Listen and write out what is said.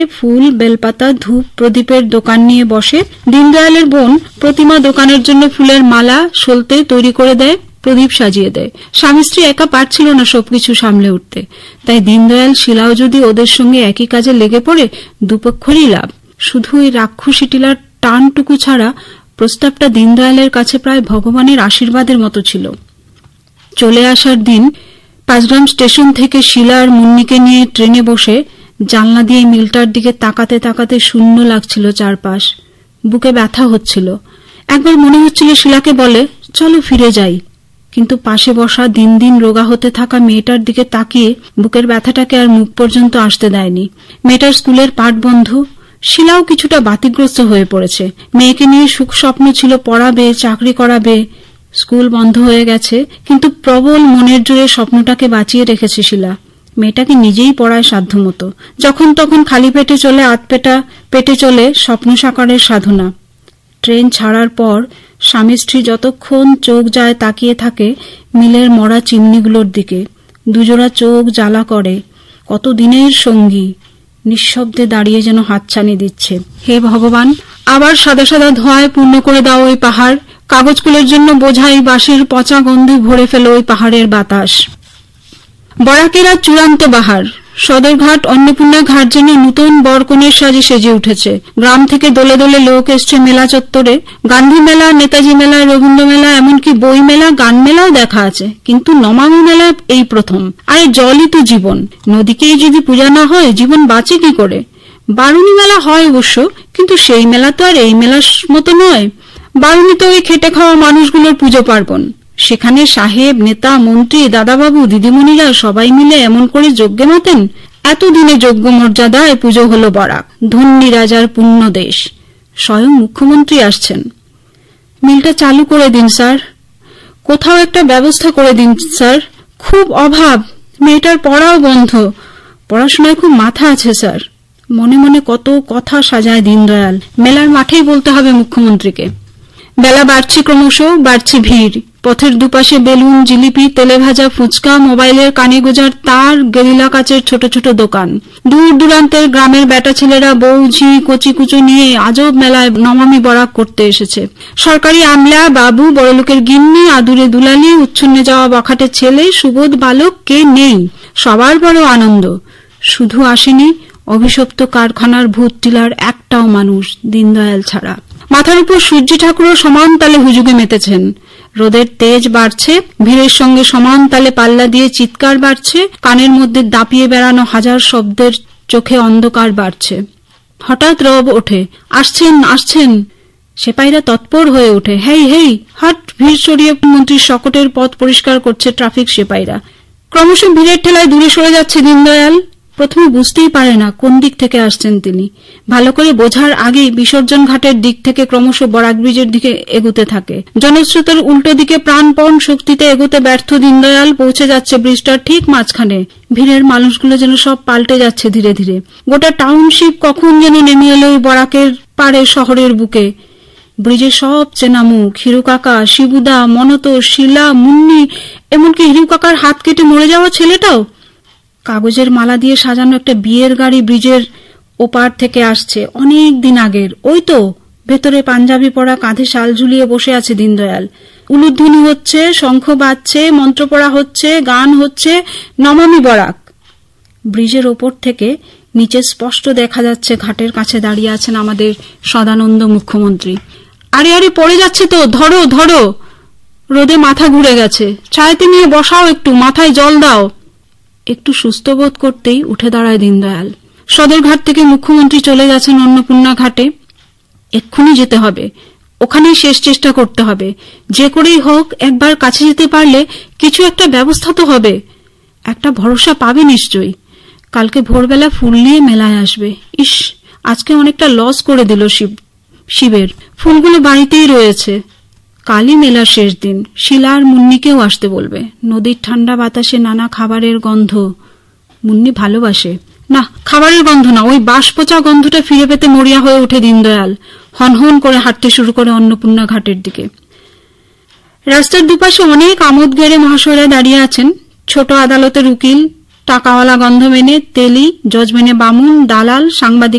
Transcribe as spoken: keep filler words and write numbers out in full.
ফুল, বেলপাতা, ধূপ, প্রদীপের দোকান নিয়ে বসে। দীনদয়ালের বোন প্রতিমা দোকানের জন্য ফুলের মালা, সলতে তৈরি করে দেয়, প্রদীপ সাজিয়ে দেয়। স্বামী স্ত্রী একা পারছিল না সবকিছু সামলে উঠতে, তাই দীনদয়াল শিলাও যদি ওদের সঙ্গে একই কাজে লেগে পড়ে, দুপক্ষেরই লাভ। শুধু ওই রাক্ষসী টিলার টানটুকু ছাড়া প্রস্তাবটা দীনদয়ালের কাছে প্রায় ভগবানের আশীর্বাদের মতো ছিল। চলে আসার দিন পাঁচগ্রাম স্টেশন থেকে শিলা আর মুন্নিকে নিয়ে ট্রেনে বসে জানলা দিয়ে মিলটার দিকে তাকাতে তাকাতে শূন্য লাগছিল চারপাশ। বুকে ব্যথা হচ্ছিল। একবার মনে হচ্ছিল শিলাকে বলে, চলো ফিরে যাই, কিন্তু পাশে বসা দিন দিন রোগা হতে থাকা মেয়েটার দিকে তাকিয়ে বুকের ব্যথাটাকে আর মুখ পর্যন্ত আসতে দেয়নি। মেয়েটার স্কুলের পাঠ বন্ধ। শিলাও কিছুটা বাতিগ্রস্ত হয়ে পড়েছে। মেয়েকে নিয়ে সুখ স্বপ্ন ছিল, পড়াবে, চাকরি করাবে। স্কুল বন্ধ হয়ে গেছে, কিন্তু প্রবল মনের জোরে স্বপ্নটাকে বাঁচিয়ে রেখেছে শিলা। মেয়েটাকে নিজেই পড়ায় সাধ্যমতো। যখন তখন খালি পেটে চলে, আধপেটা পেটে চলে স্বপ্ন সাকারের সাধনা। ট্রেন ছাড়ার পর স্বামী স্ত্রী যতক্ষণ চোখ যায় তাকিয়ে থাকে মিলের মরা চিমনিগুলোর দিকে। দুজোড়া চোখ জ্বালা করে। কত দিনের সঙ্গী নিঃশব্দে দাঁড়িয়ে যেন হাতছানি দিচ্ছে। হে ভগবান, আবার সাদা সাদা ধোঁয়ায় পূর্ণ করে দাও ওই পাহাড়। কাগজ ফুলের জন্য বোঝাই বাঁশের পচা গন্ধে ভরে ফেলো ওই পাহাড়ের বাতাস। বরাকেরা চূড়ান্ত বাহার। সদরঘাট, অন্নপূর্ণা ঘাট যেন নূতন বরকনের সাজে সেজে উঠেছে। গ্রাম থেকে দলে দলে লোক এসছে মেলা চত্বরে। গান্ধী মেলা, নেতাজি মেলা, রবীন্দ্র মেলা, এমনকি বই মেলা, গান মেলাও দেখা আছে, কিন্তু নমামি মেলা এই প্রথম। আরে জলই তো জীবন, নদীকেই যদি পূজা না হয় জীবন বাঁচে কি করে? বারুণী মেলা হয় অবশ্য, কিন্তু সেই মেলা তো আর এই মেলার মতো নয়। বারুণী তো ওই খেটে খাওয়া মানুষগুলোর পুজো পার্বণ। সেখানে সাহেব, নেতা, মন্ত্রী, দাদাবাবু, দিদিমণিরা সবাই মিলে এমন করে যজ্ঞে মাতেন। এতদিনে যোগ্য মর্যাদায় পুজো হল বরাক। ধন্যী রাজার পুণ্য দেশ। স্বয়ং মুখ্যমন্ত্রী আসছেন। মিলটা চালু করে দিন স্যার, কোথাও একটা ব্যবস্থা করে দিন স্যার, খুব অভাব। মেয়েটার পড়াও বন্ধ। পড়াশোনায় খুব মাথা আছে স্যার। মনে মনে কত কথা সাজায় দীনদয়াল। মেলার মাঠেই বলতে হবে মুখ্যমন্ত্রীকে। বেলা বাড়ছে, ক্রমশ বাড়ছে ভিড়। পথের দুপাশে বেলুন, জিলিপি, তেলে ভাজা ফুচকা, মোবাইলের কানে গোজার তার, গেরিলা কাচের ছোট ছোট দোকান। দূর দূরান্তের গ্রামের বেটা ছেলেরা বউ, ঝি, কচি কুচো নিয়ে আজব মেলায় নমামি বরাক করতে এসেছে। সরকারি আমলা, বাবু, বড়লোকের গিন্নি, আদুরে দুলালি, উচ্ছন্নে যাওয়া বখাটের ছেলে, সুবোধ বালক, কে নেই? সবার বড় আনন্দ। শুধু আসেনি অভিশপ্ত কারখানার ভূত টিলার একটাও মানুষ, দীনদয়াল ছাড়া। মাথার উপর সূর্যি ঠাকুরও সমান তালে হুজুগে মেতেছেন। রোদের তেজ বাড়ছে, ভিড়ের সঙ্গে সমান তালে পাল্লা দিয়ে চিৎকার বাড়ছে, কানের মধ্যে দাপিয়ে বেড়ানো হাজার শব্দের চোখে অন্ধকার বাড়ছে। হঠাৎ রব ওঠে, আসছেন আসছেন। সেপাইরা তৎপর হয়ে ওঠে, হেই হেই হট। ভিড় সরিয়ে মন্ত্রীর শকটের পথ পরিষ্কার করছে ট্রাফিক সেপাইরা। ক্রমশ ভিড়ের ঠেলায় দূরে সরে যাচ্ছে দীনদয়াল। প্রথমে বুঝতেই পারে না কোন দিক থেকে আসছেন তিনি। ভালো করে বোঝার আগেই বিসর্জন ঘাটের দিক থেকে ক্রমশ বরাক ব্রিজের দিকে এগুতে থাকে। জনস্রোতের উল্টো দিকে প্রাণপণ শক্তিতে এগোতে ব্যর্থ দীনদয়াল পৌঁছে যাচ্ছে ব্রিজটার ঠিক মাঝখানে। ভিড়ের মানুষগুলো যেন সব পাল্টে যাচ্ছে ধীরে ধীরে। গোটা টাউনশিপ কখন যেন নেমে এলো ওই বরাকের পাড়ে শহরের বুকে। ব্রিজের সব চেনা মুখ, হিরু কাকা, শিবুদা, মনত, শিলা, মুন্নি, এমনকি হিরু কাকার হাত কেটে মরে যাওয়া ছেলেটাও। কাগজের মালা দিয়ে সাজানো একটা বিয়ের গাড়ি ব্রিজের ওপার থেকে আসছে, অনেক দিন আগের। ওই তো ভেতরে পাঞ্জাবি পরা, কাঁধে শাল ঝুলিয়ে বসে আছে দীনদয়াল। উলুধ্বনি হচ্ছে, শঙ্খ বাজছে, মন্ত্র পড়া হচ্ছে, গান হচ্ছে, নমামি বরাক। ব্রিজের ওপর থেকে নিচে স্পষ্ট দেখা যাচ্ছে ঘাটের কাছে দাঁড়িয়ে আছেন আমাদের সদানন্দ মুখ্যমন্ত্রী। আরে আরে পড়ে যাচ্ছে তো, ধরো ধরো। রোদে মাথা ঘুরে গেছে, ছায়াতে নিয়ে বসাও, একটু মাথায় জল দাও। একটু সুস্থ বোধ করতেই উঠে দাঁড়ায় দীনদয়াল। সদরঘাট থেকে মুখ্যমন্ত্রী চলে গেছেন অন্নপূর্ণা ঘাটে। এক্ষুনি যেতে হবে, ওখানেই শেষ চেষ্টা করতে হবে। যে করেই হোক একবার কাছে যেতে পারলে কিছু একটা ব্যবস্থা তো হবে। একটা ভরসা পাবে নিশ্চয়ই। কালকে ভোরবেলা ফুল নিয়ে মেলায় আসবে। ইস, আজকে অনেকটা লস করে দিল শিব শিবের। ফুলগুলো বাড়িতেই রয়েছে। কালই মেলার শেষ দিন। শিলা আর মুন্নিকেও আসতে বলবে। নদীর ঠান্ডা বাতাসে নানা খাবারের গন্ধ। মুন্নি ভালোবাসে। না, খাবারের গন্ধ না, ওই বাঁশ পচা গন্ধটা ফিরে পেতে মরিয়া হয়ে ওঠে দীনদয়াল। হনহন করে হাঁটতে শুরু করে অন্নপূর্ণা ঘাটের দিকে। রাস্তার দুপাশে অনেক আমোদ গেড়ে মহাশয়রা দাঁড়িয়ে আছেন। ছোট আদালতের উকিল, টাকাওয়ালা গন্ধ মেনে তেলি, জজ মেনে বামুন, দালাল, সাংবাদিক